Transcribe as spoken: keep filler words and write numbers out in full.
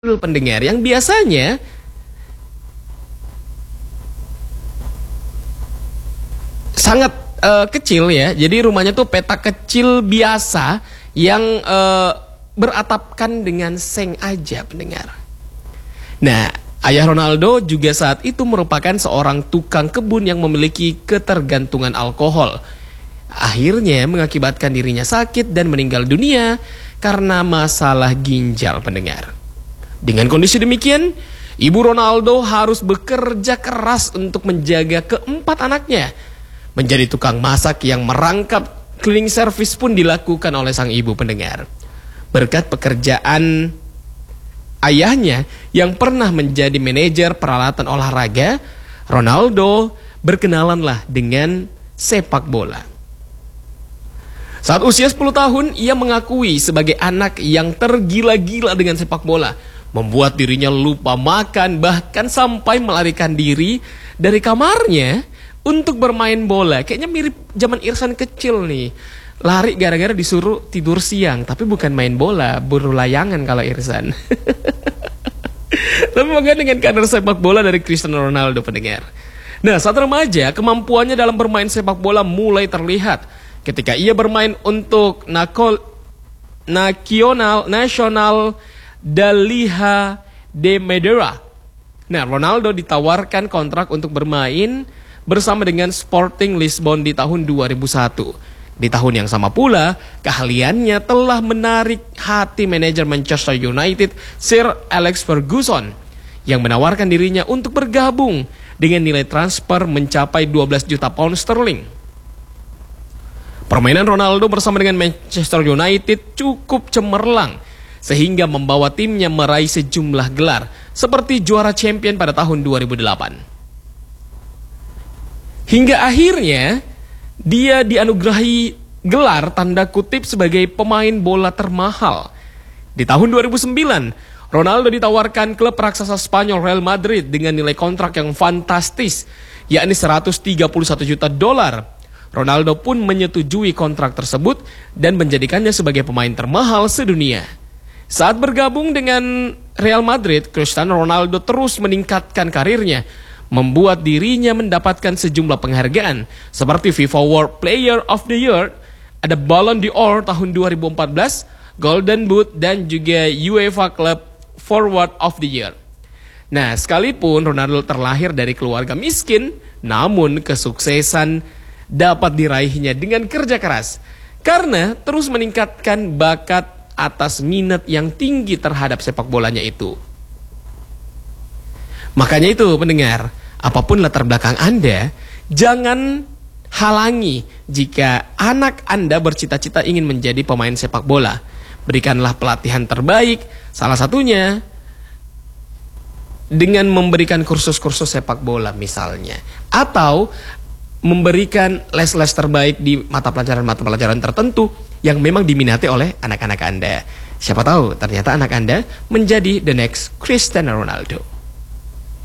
pendengar yang biasanya sangat uh, kecil ya. Jadi rumahnya tuh petak kecil biasa yang uh, beratapkan dengan seng aja, pendengar. Nah, ayah Ronaldo juga saat itu merupakan seorang tukang kebun yang memiliki ketergantungan alkohol. Akhirnya mengakibatkan dirinya sakit dan meninggal dunia karena masalah ginjal, pendengar. Dengan kondisi demikian, ibu Ronaldo harus bekerja keras untuk menjaga keempat anaknya. Menjadi tukang masak yang merangkap cleaning service pun dilakukan oleh sang ibu, pendengar. Berkat pekerjaan ayahnya yang pernah menjadi manajer peralatan olahraga, Ronaldo berkenalanlah dengan sepak bola. Saat usia sepuluh tahun, ia mengakui sebagai anak yang tergila-gila dengan sepak bola, membuat dirinya lupa makan, bahkan sampai melarikan diri dari kamarnya untuk bermain bola. Kayaknya mirip zaman Irsan kecil nih. Lari gara-gara disuruh tidur siang, tapi bukan main bola, buru layangan kalau Irsan. Tapi bagaimana dengan karir sepak bola dari Cristiano Ronaldo, pendengar? Nah, saat remaja, kemampuannya dalam bermain sepak bola mulai terlihat ketika ia bermain untuk Nakol, Nacional, Nacional da Liga de Madeira. Nah, Ronaldo ditawarkan kontrak untuk bermain bersama dengan Sporting Lisbon di tahun dua ribu satu. Di tahun yang sama pula, keahliannya telah menarik hati manajer Manchester United, Sir Alex Ferguson, yang menawarkan dirinya untuk bergabung dengan nilai transfer mencapai dua belas juta pound sterling. Permainan Ronaldo bersama dengan Manchester United cukup cemerlang, sehingga membawa timnya meraih sejumlah gelar, seperti juara champion pada tahun dua ribu delapan. Hingga akhirnya, dia dianugerahi gelar tanda kutip sebagai pemain bola termahal. Di tahun dua ribu sembilan, Ronaldo ditawarkan klub raksasa Spanyol Real Madrid dengan nilai kontrak yang fantastis, yakni seratus tiga puluh satu juta dolar. Ronaldo pun menyetujui kontrak tersebut dan menjadikannya sebagai pemain termahal sedunia. Saat bergabung dengan Real Madrid, Cristiano Ronaldo terus meningkatkan karirnya, membuat dirinya mendapatkan sejumlah penghargaan seperti FIFA World Player of the Year, ada Ballon d'Or tahun dua ribu empat belas, Golden Boot, dan juga UEFA Club Forward of the Year. Nah, sekalipun Ronaldo terlahir dari keluarga miskin, namun kesuksesan dapat diraihnya dengan kerja keras karena terus meningkatkan bakat atas minat yang tinggi terhadap sepak bolanya itu. Makanya itu, pendengar, apapun latar belakang Anda, jangan halangi jika anak Anda bercita-cita ingin menjadi pemain sepak bola. Berikanlah pelatihan terbaik, salah satunya dengan memberikan kursus-kursus sepak bola misalnya, atau memberikan les-les terbaik di mata pelajaran-mata pelajaran tertentu yang memang diminati oleh anak-anak Anda. Siapa tahu ternyata anak Anda menjadi the next Cristiano Ronaldo.